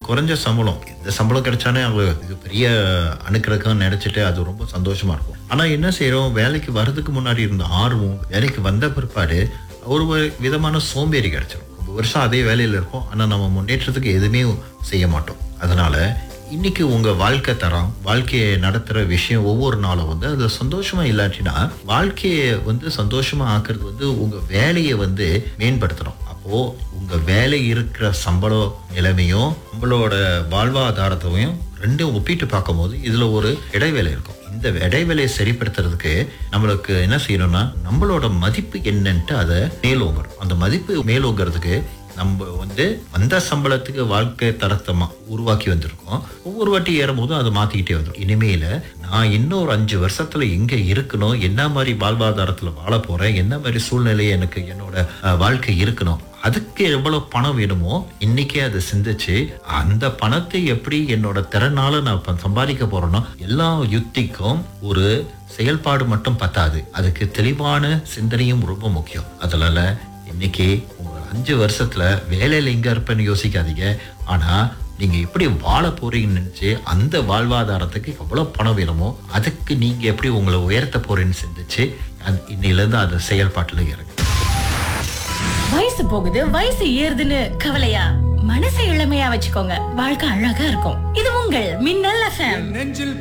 குறைஞ்ச சம்பளம், இந்த சம்பளம் கிடைச்சானே அவங்க இது பெரிய அணுக்கிறதுக்கு நினைச்சிட்டு அது ரொம்ப சந்தோஷமா இருக்கும். ஆனா என்ன செய்யறோம், வேலைக்கு வர்றதுக்கு முன்னாடி இருந்த ஆர்வம் வேலைக்கு வந்த பிற்பாடு ஒரு விதமான சோம்பேறி கிடைச்சிடும். ரொம்ப வருஷம் அதே வேலையில இருக்கும், ஆனா நம்ம முன்னேற்றத்துக்கு எதுவுமே செய்ய மாட்டோம். அதனால இன்னைக்கு உங்க வாழ்க்கை தரம், வாழ்க்கையை நடத்துற விஷயம் ஒவ்வொரு நாளும் அது சந்தோஷமா இல்லாட்டினா வாழ்க்கையை சந்தோஷமா ஆக்குறது உங்க வேலையை மேம்படுத்தணும். அப்போ உங்க வேலை இருக்கிற சம்பள நிலைமையும் உங்களோட வாழ்வாதாரத்தையும் ரெண்டும் ஒப்பிட்டு பார்க்கும்போது இதுல ஒரு இடைவேளை இருக்கும். இந்த இடைவேளையை சரிப்படுத்துறதுக்கு நம்மளுக்கு என்ன செய்யணும்னா, நம்மளோட மதிப்பு என்னன்ட்டு அதை மேலோங்கணும். அந்த மதிப்பு மேலோங்கிறதுக்கு நம்ம வந்த சம்பளத்துக்கு வாழ்க்கை தரத்தை உருவாக்கி வந்திருக்கோம். ஒவ்வொரு வாட்டி ஏறும்போதும் அதை மாத்திக்கிட்டே வந்துடும். இனிமேல நான் இன்னொரு 5 வருஷத்துல எங்க இருக்கணும், என்ன மாதிரி வாழ்வாதாரத்துல வாழ போறேன், என்ன மாதிரி சூழ்நிலை எனக்கு என்னோட வாழ்க்கை இருக்கணும், அதுக்கு எவ்வளவு பணம் வேணுமோ இன்னைக்கே அதை சிந்திச்சு அந்த பணத்தை எப்படி என்னோட திறனால நான் சம்பாதிக்க போறேன்னா, எல்லா யுக்திக்கும் ஒரு செயல்பாடு மட்டும் பத்தாது, அதுக்கு தெளிவான சிந்தனையும் ரொம்ப முக்கியம். அதனால இன்னைக்கு 5 வருஷத்துல வேலையில எங்க இருப்பேன்னு யோசிக்காதீங்க. ஆனா நீங்க எப்படி வாழ போறீங்கன்னு நினைச்சு அந்த வாழ்வாதாரத்துக்கு எவ்வளவு பணம் வேணுமோ அதுக்கு நீங்க எப்படி உங்களை உயர்த்த போறேன்னு சிந்திச்சு இன்னையில இருந்து அந்த செயல்பாட்டுல இறங்கு. வயசு போகுது, வயசு ஏறுதுன்னு கவலையா? மனசை இளமையா வச்சுக்கோங்க, வாழ்க்கை அழகா இருக்கும். இது உங்கள் மின்னல் FM.